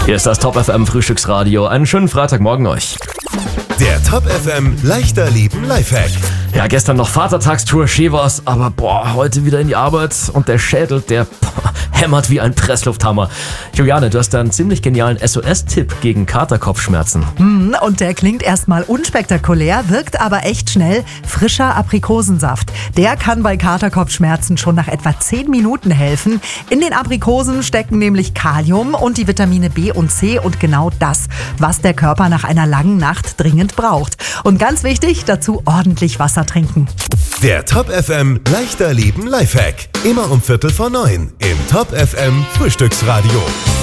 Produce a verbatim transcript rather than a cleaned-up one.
Hier ist das Top F M Frühstücksradio. Einen schönen Freitagmorgen euch. Der Top F M leichter Leben Lifehack. Ja, gestern noch Vatertagstour, schön war's, aber boah, heute wieder in die Arbeit und der Schädel, der boah, hämmert wie ein Presslufthammer. Juliane, du hast da einen ziemlich genialen S O S-Tipp gegen Katerkopfschmerzen. Mm, und der klingt erstmal unspektakulär, wirkt aber echt schnell. Frischer Aprikosensaft. Der kann bei Katerkopfschmerzen schon nach etwa zehn Minuten helfen. In den Aprikosen stecken nämlich Kalium und die Vitamine B und C und genau das, was der Körper nach einer langen Nacht dringend braucht. Und ganz wichtig, dazu ordentlich Wasser trinken. Der Top F M leichter Leben Lifehack. Immer um Viertel vor neun im Top F M Frühstücksradio.